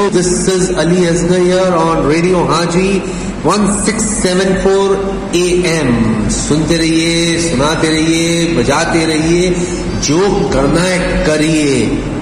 This is Ali Asghar here on Radio Haji 1674 AM. सुनते रहिए, सुनाते रहिए, बजाते रहिए, जो करना है करिए.